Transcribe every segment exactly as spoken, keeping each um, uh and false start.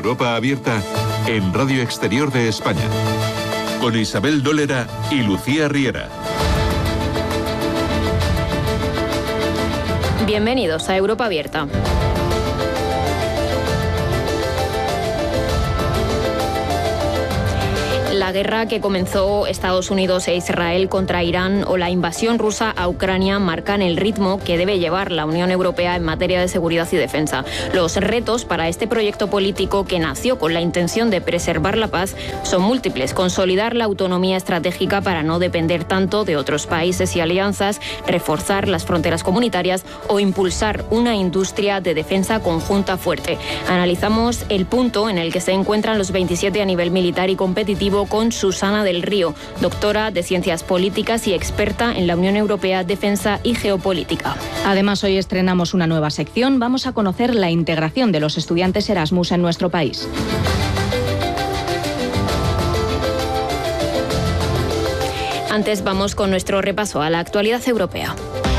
Europa Abierta en Radio Exterior de España, con Isabel Dólera y Lucía Riera. Bienvenidos a Europa Abierta. La guerra que comenzó Estados Unidos e Israel contra Irán o la invasión rusa a Ucrania marcan el ritmo que debe llevar la Unión Europea en materia de seguridad y defensa. Los retos para este proyecto político, que nació con la intención de preservar la paz, son múltiples. Consolidar la autonomía estratégica para no depender tanto de otros países y alianzas, reforzar las fronteras comunitarias o impulsar una industria de defensa conjunta fuerte. Analizamos el punto en el que se encuentran los veintisiete a nivel militar y competitivo con Susana del Río, doctora de Ciencias Políticas y experta en la Unión Europea, Defensa y Geopolítica. Además, hoy estrenamos una nueva sección. Vamos a conocer la integración de los estudiantes Erasmus en nuestro país. Antes vamos con nuestro repaso a la actualidad europea.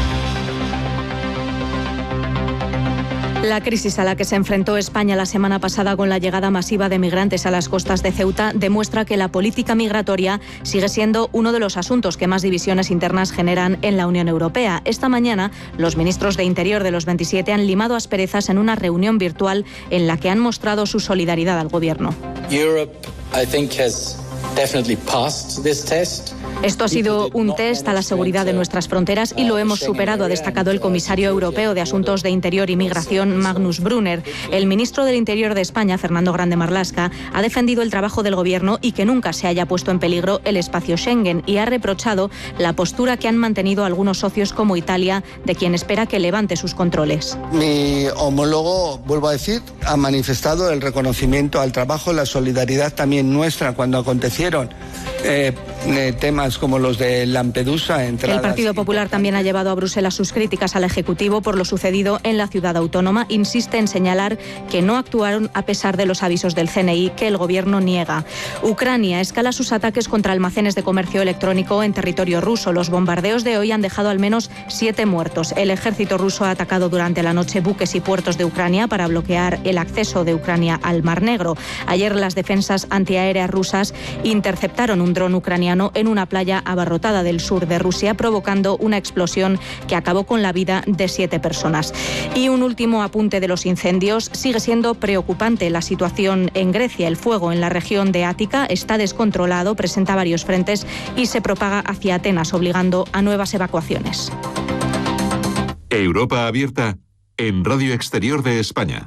La crisis a la que se enfrentó España la semana pasada con la llegada masiva de migrantes a las costas de Ceuta demuestra que la política migratoria sigue siendo uno de los asuntos que más divisiones internas generan en la Unión Europea. Esta mañana, los ministros de Interior de los veintisiete han limado asperezas en una reunión virtual en la que han mostrado su solidaridad al gobierno. Europe, I think, has definitely passed this test. Esto ha sido un test a la seguridad de nuestras fronteras y lo hemos superado, ha destacado el comisario europeo de Asuntos de Interior y Migración, Magnus Brunner. El ministro del Interior de España, Fernando Grande Marlaska, ha defendido el trabajo del gobierno y que nunca se haya puesto en peligro el espacio Schengen, y ha reprochado la postura que han mantenido algunos socios como Italia, de quien espera que levante sus controles. Mi homólogo, vuelvo a decir, ha manifestado el reconocimiento al trabajo, la solidaridad también nuestra cuando acontecieron eh, eh, temas como los de Lampedusa. El Partido Popular también ha llevado a Bruselas sus críticas al Ejecutivo por lo sucedido en la ciudad autónoma. Insiste en señalar que no actuaron a pesar de los avisos del C N I que el gobierno niega. Ucrania escala sus ataques contra almacenes de comercio electrónico en territorio ruso. Los bombardeos de hoy han dejado al menos siete muertos. El ejército ruso ha atacado durante la noche buques y puertos de Ucrania para bloquear el acceso de Ucrania al Mar Negro. Ayer las defensas antiaéreas rusas interceptaron un dron ucraniano en una playa abarrotada del sur de Rusia, provocando una explosión que acabó con la vida de siete personas. Y un último apunte de los incendios. Sigue siendo preocupante la situación en Grecia. El fuego en la región de Ática está descontrolado, presenta varios frentes y se propaga hacia Atenas, obligando a nuevas evacuaciones. Europa Abierta en Radio Exterior de España.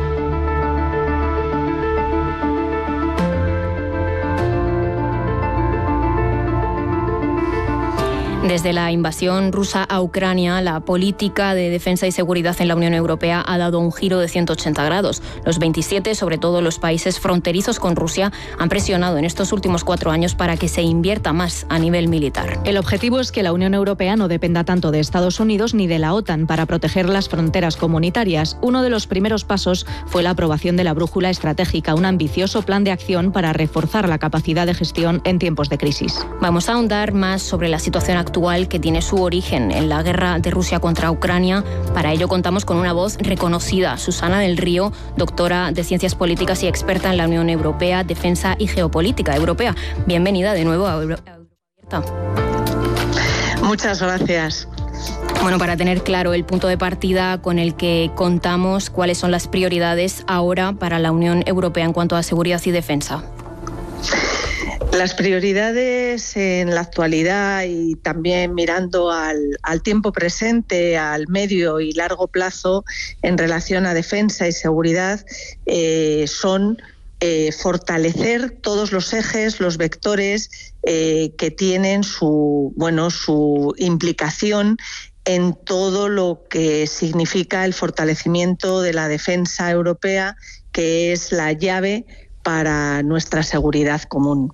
Desde la invasión rusa a Ucrania, la política de defensa y seguridad en la Unión Europea ha dado un giro de ciento ochenta grados. Los veintisiete, sobre todo los países fronterizos con Rusia, han presionado en estos últimos cuatro años para que se invierta más a nivel militar. El objetivo es que la Unión Europea no dependa tanto de Estados Unidos ni de la OTAN para proteger las fronteras comunitarias. Uno de los primeros pasos fue la aprobación de la Brújula Estratégica, un ambicioso plan de acción para reforzar la capacidad de gestión en tiempos de crisis. Vamos a ahondar más sobre la situación actual que tiene su origen en la guerra de Rusia contra Ucrania. Para ello contamos con una voz reconocida, Susana del Río, doctora de Ciencias Políticas y experta en la Unión Europea, Defensa y Geopolítica Europea. Bienvenida de nuevo a Europa Abierta. Muchas gracias. Bueno, para tener claro el punto de partida con el que contamos, ¿cuáles son las prioridades ahora para la Unión Europea en cuanto a seguridad y defensa? Las prioridades en la actualidad y también mirando al, al tiempo presente, al medio y largo plazo en relación a defensa y seguridad, eh, son eh, fortalecer todos los ejes, los vectores eh, que tienen su, bueno, su implicación en todo lo que significa el fortalecimiento de la defensa europea, que es la llave para nuestra seguridad común.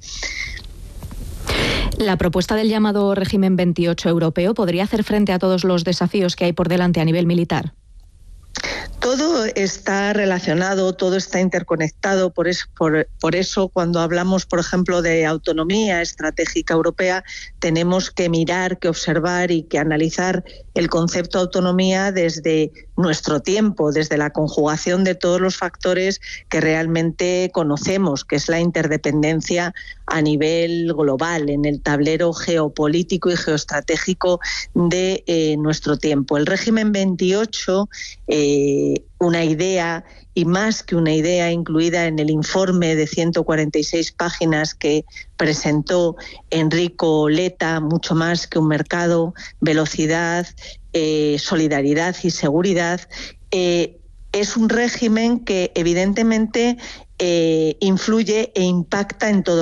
La propuesta del llamado régimen veintiocho europeo podría hacer frente a todos los desafíos que hay por delante a nivel militar. Todo está relacionado, todo está interconectado, por eso, por, por eso cuando hablamos, por ejemplo, de autonomía estratégica europea, tenemos que mirar, que observar y que analizar el concepto de autonomía desde nuestro tiempo, desde la conjugación de todos los factores que realmente conocemos, que es la interdependencia a nivel global, en el tablero geopolítico y geoestratégico de eh, nuestro tiempo. El régimen veintiocho, eh, una idea, y más que una idea, incluida en el informe de ciento cuarenta y seis páginas que presentó Enrico Letta, mucho más que un mercado, velocidad, eh, solidaridad y seguridad, eh, es un régimen que evidentemente eh, influye e impacta en todo